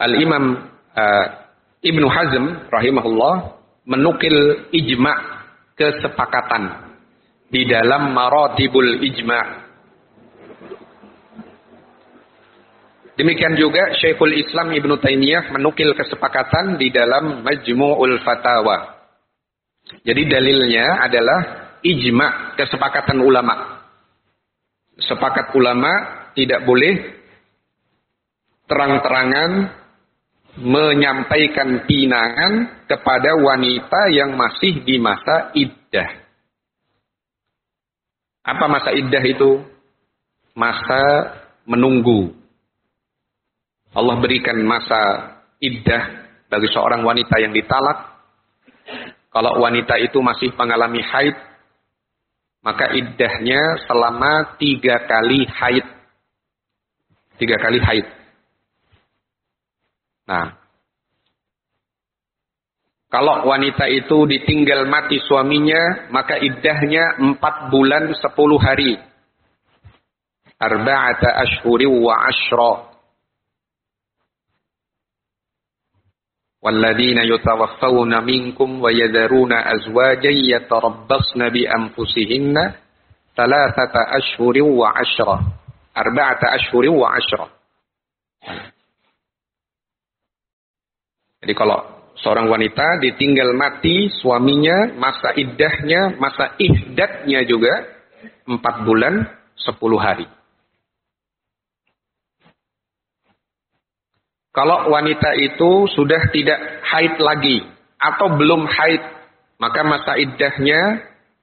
Al-Imam Ibnu Hazm rahimahullah menukil ijma' kesepakatan di dalam maratibul ijma'. Demikian juga Syekhul Islam Ibnu Taimiyah menukil kesepakatan di dalam Majmu'ul Fatawa. Jadi dalilnya adalah ijma', kesepakatan ulama. Sepakat ulama tidak boleh terang-terangan menyampaikan pinangan kepada wanita yang masih di masa iddah. Apa masa iddah itu? Masa menunggu. Allah berikan masa iddah bagi seorang wanita yang ditalak. Kalau wanita itu masih mengalami haid, maka iddahnya selama 3 kali haid. 3 kali haid. Nah, kalau wanita itu ditinggal mati suaminya, maka iddahnya 4 bulan 10 hari. 4 ashhuri wa 'ashra. وَالَّذِينَ يُتَوَفَّوْنَ مِنْكُمْ وَيَذَرُونَ أَزْوَاجًا يَتَرَبَّصْنَ بِأَنفُسِهِنَّ 3 أشهر وعشرة 4 أشهر وعشرة. Jadi kalau seorang wanita ditinggal mati suaminya, masa iddahnya, masa ihdatnya juga 4 bulan 10 hari. Kalau wanita itu sudah tidak haid lagi atau belum haid, maka masa iddahnya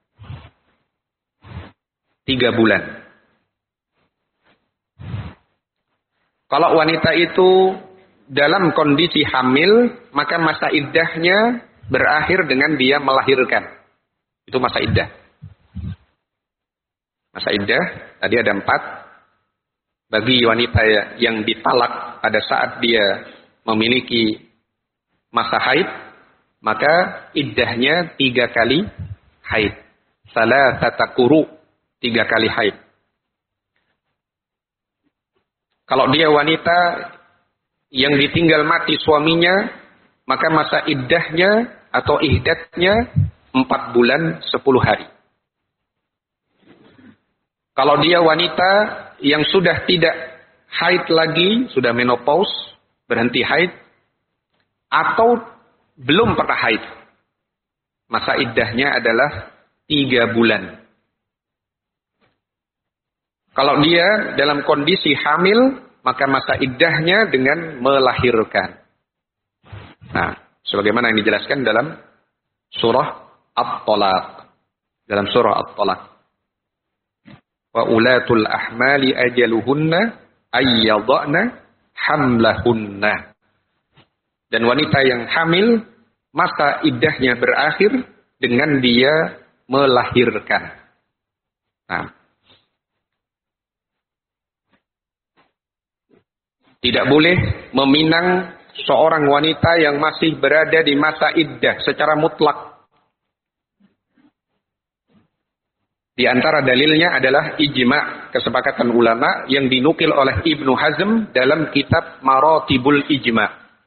3 bulan. Kalau wanita itu dalam kondisi hamil, maka masa iddahnya berakhir dengan dia melahirkan. Itu masa iddah. Masa iddah tadi ada 4. Bagi wanita yang ditalak pada saat dia memiliki masa haid, maka iddahnya 3 kali haid. Salasata quru, 3 kali haid. Kalau dia wanita yang ditinggal mati suaminya, maka masa iddahnya atau ihdatnya 4 bulan 10 hari. Kalau dia wanita yang sudah tidak haid lagi, sudah menopause, berhenti haid, atau belum pernah haid, masa iddahnya adalah 3 bulan. Kalau dia dalam kondisi hamil, maka masa iddahnya dengan melahirkan. Nah, sebagaimana yang dijelaskan dalam surah At-Talaq. Dalam surah At-Talaq. Wa ulatul ahmali ajaluhunna ayyadhna hamlahunna. Dan wanita yang hamil, masa iddahnya berakhir dengan dia melahirkan. Nah, tidak boleh meminang seorang wanita yang masih berada di masa iddah secara mutlak. Di antara dalilnya adalah ijma', kesepakatan ulama yang dinukil oleh Ibnu Hazm dalam kitab Maratibul Ijma'.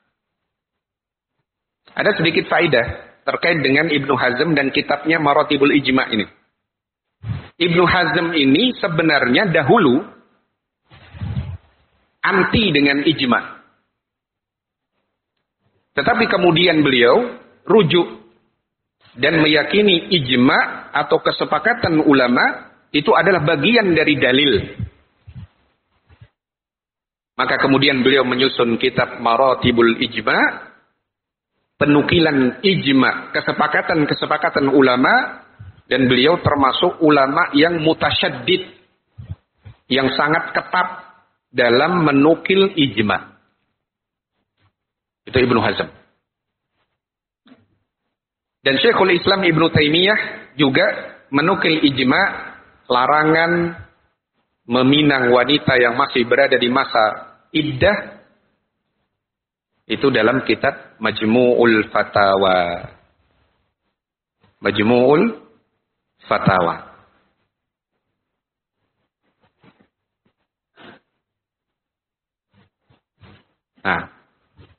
Ada sedikit faedah terkait dengan Ibnu Hazm dan kitabnya Maratibul Ijma' ini. Ibnu Hazm ini sebenarnya dahulu anti dengan ijma'. Tetapi kemudian beliau rujuk dan meyakini ijma' atau kesepakatan ulama itu adalah bagian dari dalil. Maka kemudian beliau menyusun kitab Maratibul Ijma', penukilan ijma', kesepakatan-kesepakatan ulama, dan beliau termasuk ulama yang mutasyaddid, yang sangat ketat dalam menukil ijma'. Itu Ibnu Hazm. Dan Syekhul Islam Ibnu Taimiyah juga menukil ijma' larangan meminang wanita yang masih berada di masa iddah, itu dalam kitab Majmu'ul Fatawa. Majmu'ul Fatawa. Nah,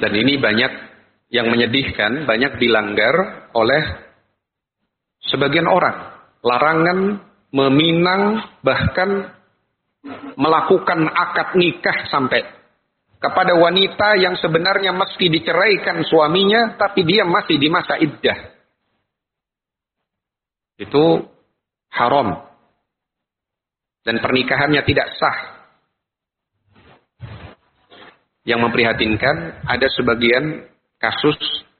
Dan ini banyak yang menyedihkan, banyak dilanggar oleh sebagian orang. Larangan meminang, bahkan melakukan akad nikah sampai kepada wanita yang sebenarnya meski diceraikan suaminya, tapi dia masih di masa iddah. Itu haram. Dan pernikahannya tidak sah. Yang memprihatinkan, ada sebagian kasus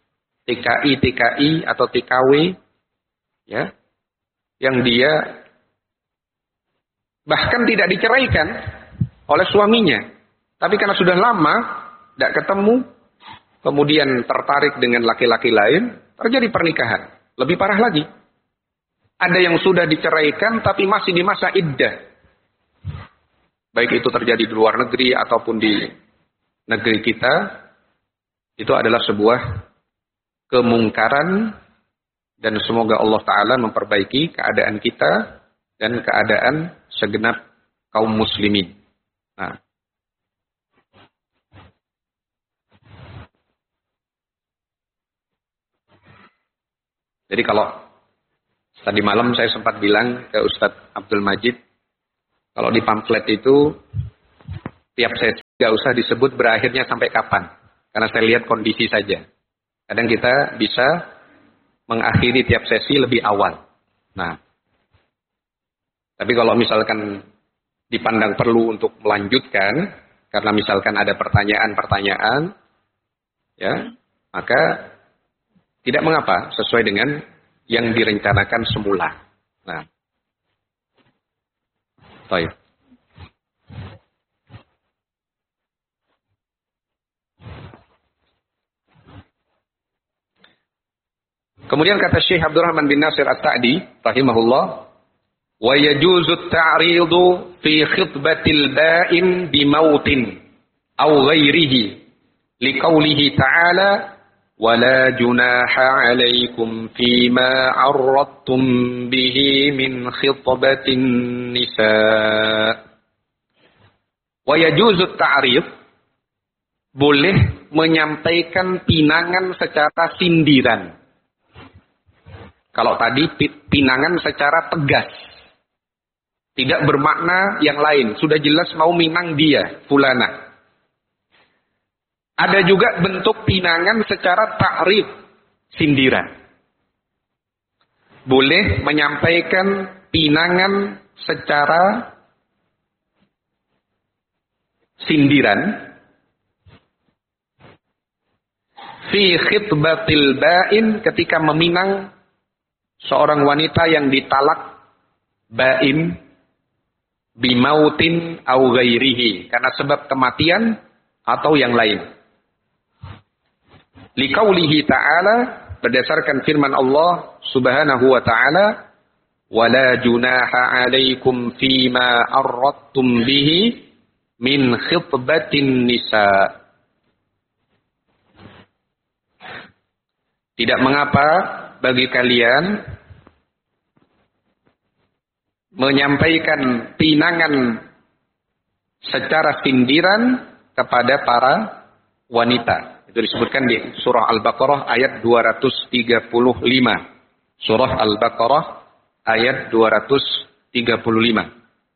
TKI atau TKW, ya, yang dia bahkan tidak diceraikan oleh suaminya, tapi karena sudah lama tidak ketemu, kemudian tertarik dengan laki-laki lain, terjadi pernikahan. Lebih parah lagi, ada yang sudah diceraikan tapi masih di masa iddah. Baik itu terjadi di luar negeri ataupun di negeri kita, itu adalah sebuah kemungkaran. Dan semoga Allah Ta'ala memperbaiki keadaan kita dan keadaan segenap kaum muslimin. Nah. Jadi kalau tadi malam saya sempat bilang ke Ustadz Abdul Majid, kalau di pamflet itu tiap sesi nggak usah disebut berakhirnya sampai kapan. Karena saya lihat kondisi saja. Kadang kita bisa mengakhiri tiap sesi lebih awal. Nah, tapi kalau misalkan dipandang perlu untuk melanjutkan, karena misalkan ada pertanyaan-pertanyaan, ya, maka tidak mengapa sesuai dengan yang direncanakan semula. Nah, baik. Kemudian kata Syekh Abdurrahman bin Nasir As-Sa'di rahimahullah, wa yajuzu ta'ridu fi khitbatil ba'in bi mautin aw ghairihi liqaulihi ta'ala wa la junaha 'alaikum fima 'arradtum bihi min khitbatin nisa. Wa yajuzu ta'rid, boleh menyampaikan pinangan secara sindiran. Kalau tadi pinangan secara tegas, tidak bermakna yang lain, sudah jelas mau minang dia, fulana. Ada juga bentuk pinangan secara ta'rif, sindiran. Boleh menyampaikan pinangan secara sindiran. Fi khitbatil ba'in, ketika meminang seorang wanita yang ditalak ba'in bimautin au ghairihi, karena sebab kematian atau yang lain. Liqaulihi ta'ala, berdasarkan firman Allah Subhanahu wa ta'ala, wala junaha 'alaikum fima arradtum bihi min khitbatin nisa. Tidak mengapa bagi kalian menyampaikan pinangan secara sindiran kepada para wanita. Itu disebutkan di surah Al-Baqarah ayat 235. Surah Al-Baqarah ayat 235.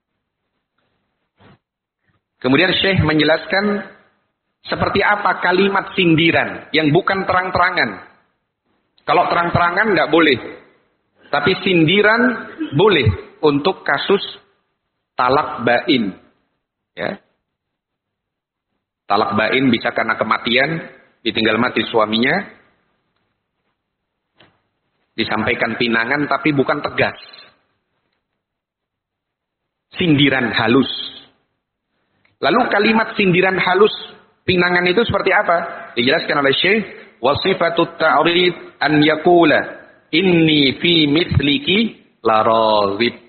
Kemudian Syekh menjelaskan seperti apa kalimat sindiran yang bukan terang-terangan. Kalau terang-terangan nggak boleh, tapi sindiran boleh untuk kasus talak bain. Ya. Talak bain bisa karena kematian, ditinggal mati suaminya, disampaikan pinangan tapi bukan tegas. Sindiran halus. Lalu kalimat sindiran halus pinangan itu seperti apa? Dijelaskan oleh Syekh, wasifatut ta'rid an yaqula inni fi mithliki la raghib.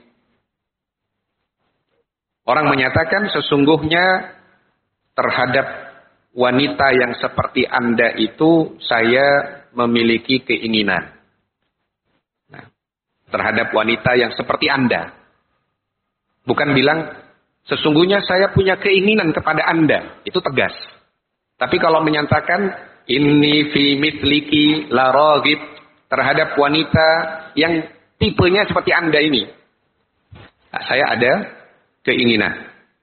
Orang menyatakan sesungguhnya terhadap wanita yang seperti Anda itu saya memiliki keinginan. Nah, terhadap wanita yang seperti Anda. Bukan bilang sesungguhnya saya punya keinginan kepada Anda, itu tegas. Tapi kalau menyatakan Inni fi mithliki la raghib, terhadap wanita yang tipenya seperti Anda ini. Nah, saya ada keinginan.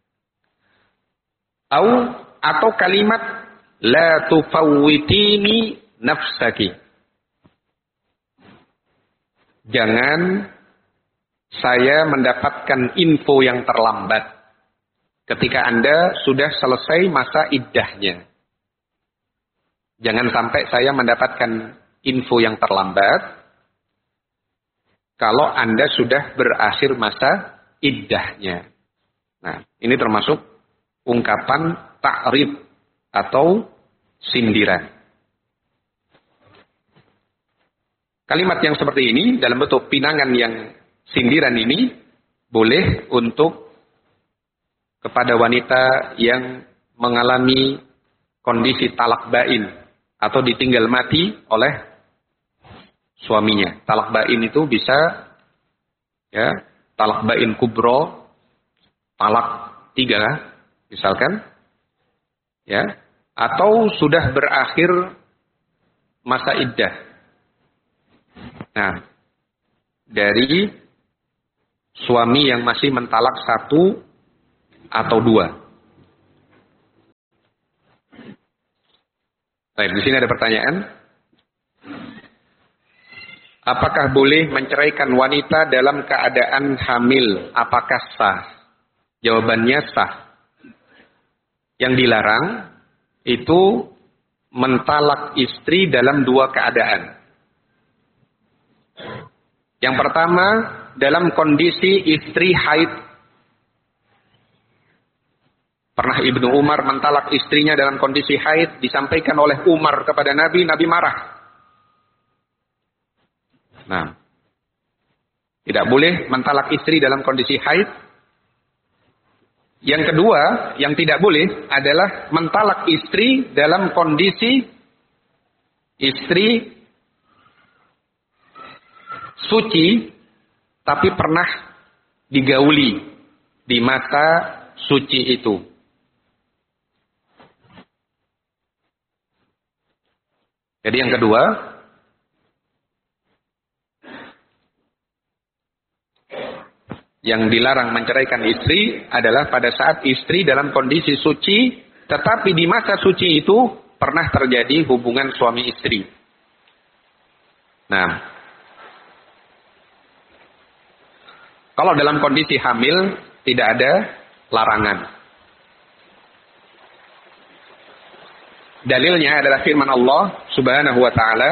Atau kalimat la tufawwitini nafsaki. Jangan saya mendapatkan info yang terlambat ketika Anda sudah selesai masa iddahnya. Jangan sampai saya mendapatkan info yang terlambat kalau Anda sudah berakhir masa iddahnya. Nah, ini termasuk ungkapan ta'rib atau sindiran. Kalimat yang seperti ini dalam bentuk pinangan yang sindiran ini boleh untuk kepada wanita yang mengalami kondisi talak bain atau ditinggal mati oleh suaminya. Talak bain itu bisa ya, talak bain kubro, talak 3 misalkan, ya, atau sudah berakhir masa iddah. Nah, dari suami yang masih mentalak 1 atau 2. Baik, di sini ada pertanyaan. Apakah boleh menceraikan wanita dalam keadaan hamil? Apakah sah? Jawabannya sah. Yang dilarang itu mentalak istri dalam 2 keadaan. Yang pertama, dalam kondisi istri haid. Pernah Ibnu Umar mentalak istrinya dalam kondisi haid, disampaikan oleh Umar kepada Nabi, Nabi marah. Nah, tidak boleh mentalak istri dalam kondisi haid. Yang kedua, yang tidak boleh adalah mentalak istri dalam kondisi istri suci, tapi pernah digauli di masa suci itu. Jadi yang kedua, yang dilarang menceraikan istri adalah pada saat istri dalam kondisi suci, tetapi di masa suci itu pernah terjadi hubungan suami istri. Nah, kalau dalam kondisi hamil tidak ada larangan. Dalilnya adalah firman Allah Subhanahu wa taala,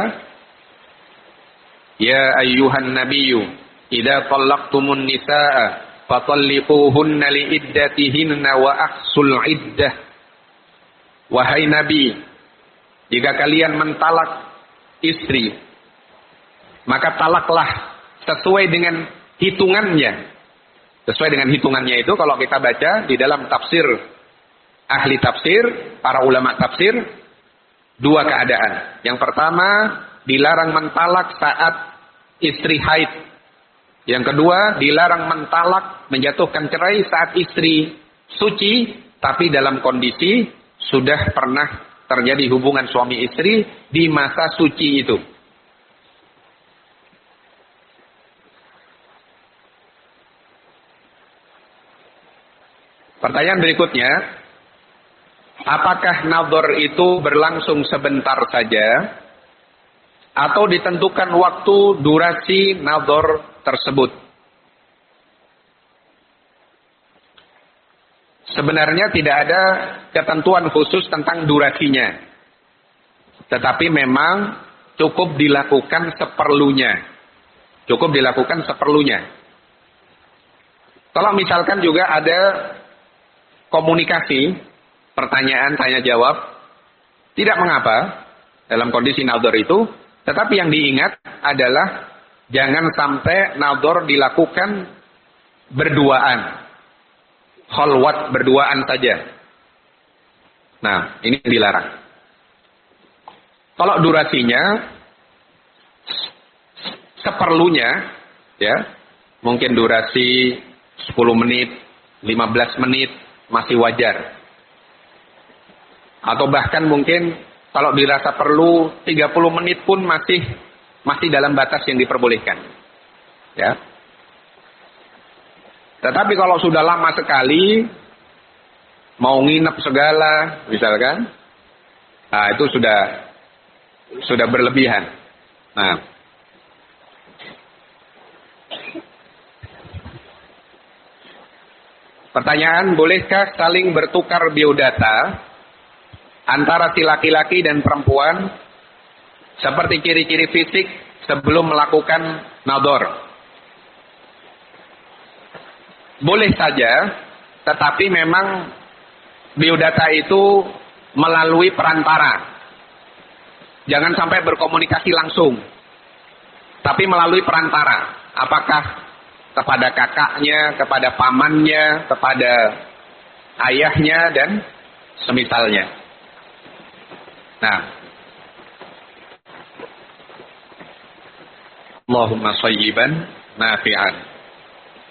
"Ya ayyuhan nabiyyu, idza talaqtumun nisaa fatalliquhunna liiddatihinna wa ahsul iddah." Wahai Nabi, jika kalian mentalak istri, maka talaklah sesuai dengan hitungannya. Sesuai dengan hitungannya itu kalau kita baca di dalam tafsir ahli tafsir, para ulama tafsir, 2 keadaan. Yang pertama, dilarang mentalak saat istri haid. Yang kedua, dilarang mentalak, menjatuhkan cerai saat istri suci, tapi dalam kondisi sudah pernah terjadi hubungan suami istri di masa suci itu. Pertanyaan berikutnya, apakah nadhar itu berlangsung sebentar saja atau ditentukan waktu durasi nadhar tersebut? Sebenarnya tidak ada ketentuan khusus tentang durasinya, tetapi memang cukup dilakukan seperlunya. Cukup dilakukan seperlunya. Kalau misalkan juga ada komunikasi, pertanyaan tanya jawab, tidak mengapa dalam kondisi nadhar itu, tetapi yang diingat adalah jangan sampai nadhar dilakukan berduaan, khalwat berduaan saja. Nah, ini dilarang. Kalau durasinya seperlunya, ya, mungkin durasi 10 menit, 15 menit, masih wajar. Atau bahkan mungkin Kalau dirasa perlu 30 menit pun masih dalam batas yang diperbolehkan. Ya. Tetapi kalau sudah lama sekali, mau nginep segala, misalkan, nah itu sudah berlebihan. Nah, pertanyaan, bolehkah saling bertukar biodata antara si laki-laki dan perempuan seperti ciri-ciri fisik sebelum melakukan nador? Boleh saja, tetapi memang biodata itu melalui perantara. Jangan sampai berkomunikasi langsung, tapi melalui perantara. Apakah kepada kakaknya, kepada pamannya, kepada ayahnya, dan semisalnya. Nah, Allahumma shayyiban nafi'an.